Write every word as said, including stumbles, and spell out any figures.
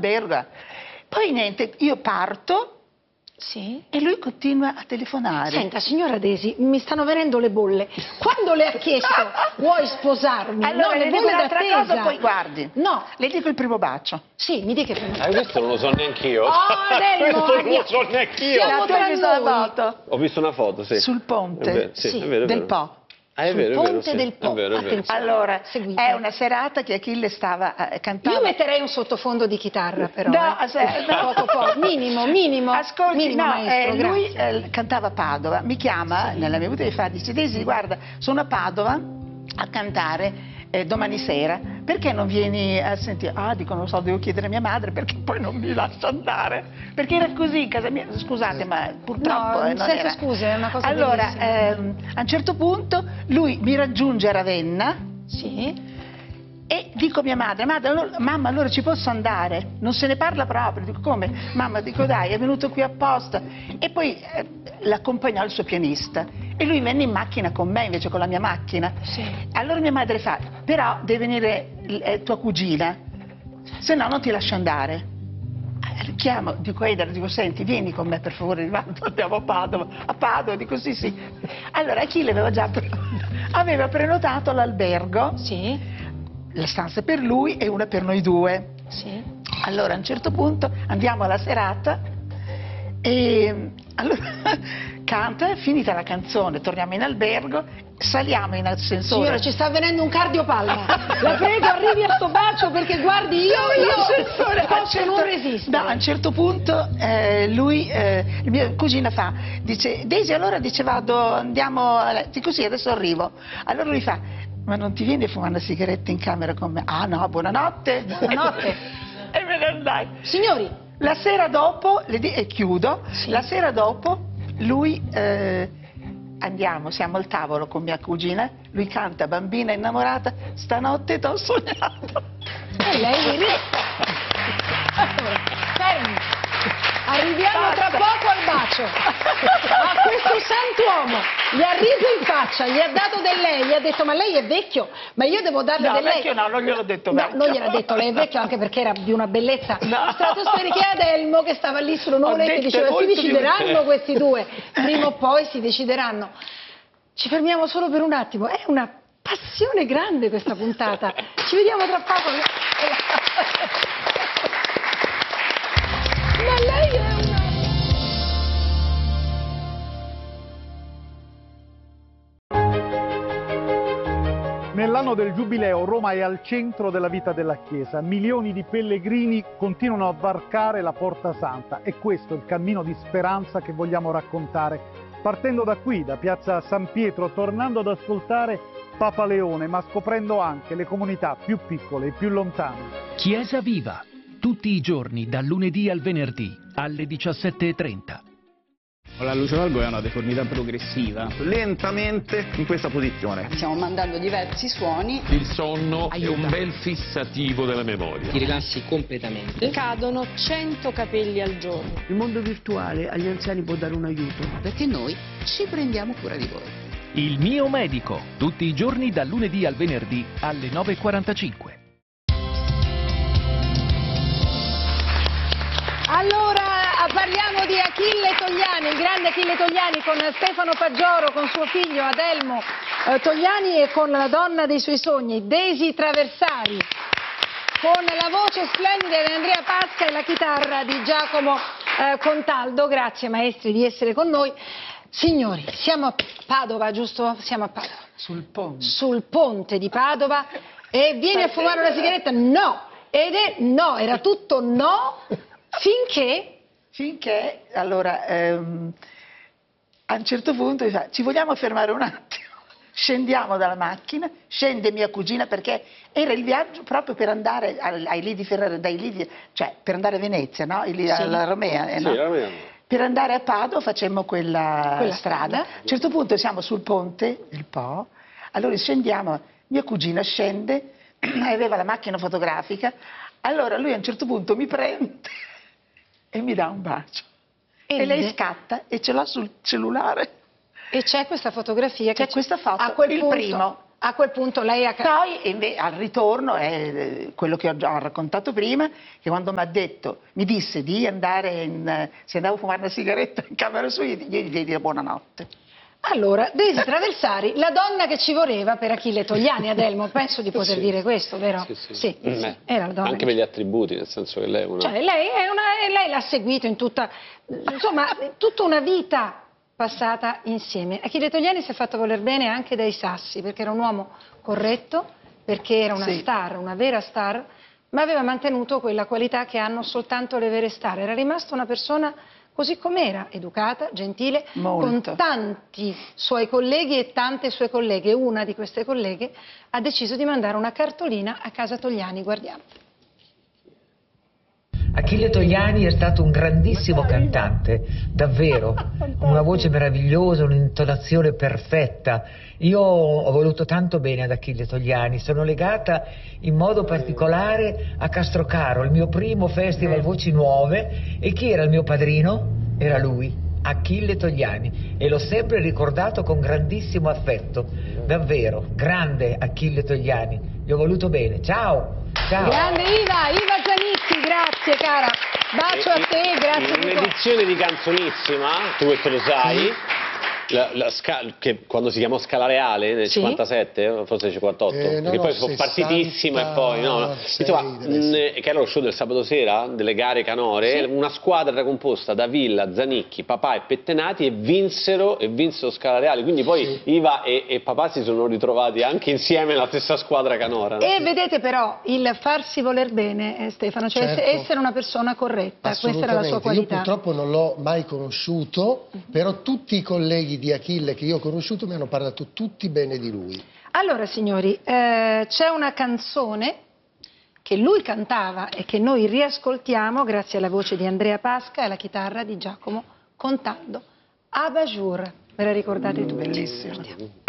all'albergo. Poi niente, io parto. Sì. E lui continua a telefonare. Senta, signora Desi, mi stanno venendo le bolle. Quando le ha chiesto vuoi sposarmi? Allora, no, le le dico bolle un'altra d'attesa. cosa, poi guardi. No. Le dico il primo bacio. Sì, mi dica il primo Ah, questo non lo so neanch'io. Oh, Adelmo, questo non lo andiamo. so neanch'io. Siamo La tra tua hai visto la noi. foto? Ho visto una foto, sì. Sul ponte. È vero, sì, Sì, è vero, è del vero. Po. Ah, è Sul vero, è vero, ponte sì. del Po. È vero, è vero. Attenzione. Allora, Seguite. è una serata che Achille stava eh, cantando. Io metterei un sottofondo di chitarra, però. No, eh. se- no. Poco, poco. Minimo, minimo. Ascolti, minimo, no, maestro, eh, lui grazie. eh, cantava a Padova, mi chiama Sì. nella mia venuta e fa, dice Desi, guarda, sono a Padova a cantare eh, domani sera, perché non vieni a sentire? Ah, dico, non lo so, devo chiedere a mia madre perché poi non mi lascia andare, perché era così in casa mia, scusate, ma purtroppo No, eh, non senza era. scuse, è una cosa Allora, bellissima. ehm, a un certo punto lui mi raggiunge a Ravenna. Sì. E dico a mia madre, madre, allora, mamma, allora ci posso andare? Non se ne parla proprio. Dico, come? Mamma, dico, dai, è venuto qui apposta. E poi eh, l'accompagnò il suo pianista. E lui venne in macchina con me, invece con la mia macchina. Sì. Allora mia madre fa, però deve venire eh, tua cugina, se no non ti lascio andare. Eh, Chiamo, dico, Eder, dico, senti, vieni con me per favore, andiamo a Padova. A Padova, dico, sì, sì. Allora Achille aveva già aveva prenotato l'albergo. Sì. La stanza per lui e una per noi due. Sì. Allora a un certo punto andiamo alla serata e allora canta, è finita la canzone, torniamo in albergo, saliamo in ascensore. Signora, ci sta avvenendo un cardiopalma. La prego, arrivi a sto bacio perché guardi, io, io posso certo, non resistere. No, a un certo punto eh, lui, eh, mia cugina fa, dice, Daisy, allora dice vado, andiamo, a letto. Dico sì, adesso arrivo. Allora lui fa, ma non ti vieni a fumare una sigaretta in camera con me? Ah no, buonanotte. Buonanotte. E me ne andai. Signori. La sera dopo, le di- e chiudo, Sì. la sera dopo lui, eh, andiamo, siamo al tavolo con mia cugina, lui canta Bambina innamorata, stanotte t'ho sognato. E lei ri- Allora, fermi. Arriviamo tra Basta. poco al bacio. A questo santuomo gli ha riso in faccia, gli ha dato del lei, gli ha detto ma lei è vecchio, ma io devo darle No, del lei. vecchio no, non gliel'ho detto No, vecchio. non gliel'ha detto lei è vecchio anche perché era di una bellezza No. stratosferica. E Adelmo che stava lì sul nome che dette diceva si molto di- decideranno questi due, prima o poi si decideranno. Ci fermiamo solo per un attimo, è una passione grande questa puntata. Ci vediamo tra poco. Ma lei è una... Nell'anno del Giubileo Roma è al centro della vita della Chiesa. Milioni di pellegrini continuano a varcare la Porta Santa e questo è il cammino di speranza che vogliamo raccontare. Partendo da qui, da piazza San Pietro, tornando ad ascoltare Papa Leone, ma scoprendo anche le comunità più piccole e più lontane. Chiesa Viva, tutti i giorni dal lunedì al venerdì alle diciassette e trenta. La luce valgo è una deformità progressiva. Lentamente in questa posizione. Stiamo mandando diversi suoni. Il sonno Aiuta. è un bel fissativo della memoria. Ti rilassi completamente. Cadono cento capelli al giorno. Il mondo virtuale agli anziani può dare un aiuto. Perché noi ci prendiamo cura di voi. Il mio medico, tutti i giorni dal lunedì al venerdì alle nove e quarantacinque. Allora parliamo di Achille Togliani, il grande Achille Togliani con Stefano Paggioro, con suo figlio Adelmo eh, Togliani e con la donna dei suoi sogni, Desi Traversari, con la voce splendida di Andrea Pasca e la chitarra di Giacomo eh, Contaldo. Grazie maestri di essere con noi. Signori, siamo a Padova, giusto? Siamo a Padova. Sul ponte. Sul ponte di Padova e vieni a fumare una sigaretta? No! Ed è no, era tutto no, finché... Finché, allora, ehm, a un certo punto ci vogliamo fermare un attimo, scendiamo dalla macchina, scende mia cugina perché era il viaggio proprio per andare ai, ai Lidi Ferrari, dai Lidi, cioè per andare a Venezia, no? Il, sì. Alla Romea, eh, no? Sì, Romea. Per andare a Padova facemmo quella, quella strada. strada. A un certo punto siamo sul ponte, il Po, allora scendiamo, mia cugina scende, aveva la macchina fotografica, allora lui a un certo punto mi prende e mi dà un bacio. E, e lei ride. scatta e ce l'ha sul cellulare. E c'è questa fotografia che C'è questa foto, a quel il punto, primo. A quel punto lei ha... Poi invece, al ritorno, è quello che ho già raccontato prima, che quando mi ha detto, mi disse di andare, in, se andavo a fumare una sigaretta in camera sua, io gli diedi buonanotte. Allora, Daisy Traversari, la donna che ci voleva per Achille Togliani, Adelmo, penso di poter sì. dire questo, vero? Sì, sì. Sì, Mm. sì, era la donna. Anche per gli attributi, nel senso che lei è una... Cioè, lei è una, lei l'ha seguito in tutta, insomma, tutta una vita passata insieme. Achille Togliani si è fatto voler bene anche dai Sassi, perché era un uomo corretto, perché era una sì. star, una vera star, ma aveva mantenuto quella qualità che hanno soltanto le vere star. Era rimasta una persona così com'era, educata, gentile, Molto. con tanti suoi colleghi e tante sue colleghe. Una di queste colleghe ha deciso di mandare una cartolina a casa Togliani, guardiamo. Achille Togliani è stato un grandissimo cantante, davvero, una voce meravigliosa, un'intonazione perfetta. Io ho voluto tanto bene ad Achille Togliani, sono legata in modo particolare a Castrocaro, il mio primo festival Voci Nuove, e chi era il mio padrino? Era lui, Achille Togliani, e l'ho sempre ricordato con grandissimo affetto, davvero, grande Achille Togliani, gli ho voluto bene, ciao! Ciao. Grande Iva, Iva Zanicchi, grazie cara, bacio a te, grazie. In un'edizione di Canzonissima, tu questo lo sai, la, la che quando si chiamò Scala Reale nel sì? cinquantasette, forse cinquantotto, eh, no, perché no, poi fu partitissimo e poi no, no. Insomma, mh, che era lo show del sabato sera delle gare canore, sì? Una squadra era composta da Villa, Zanicchi, Papà e Pettenati, e vinsero e vinsero Scala Reale, quindi poi sì. Iva e, e Papà si sono ritrovati anche insieme nella stessa squadra canora. E vedete però il farsi voler bene, eh, Stefano, cioè certo. essere una persona corretta, questa era la sua qualità. Io purtroppo non l'ho mai conosciuto, però tutti i colleghi di Achille che io ho conosciuto mi hanno parlato tutti bene di lui. Allora signori, eh, c'è una canzone che lui cantava e che noi riascoltiamo grazie alla voce di Andrea Pasca e alla chitarra di Giacomo Contando. Abajur, ve la ricordate tutti? Bellissima.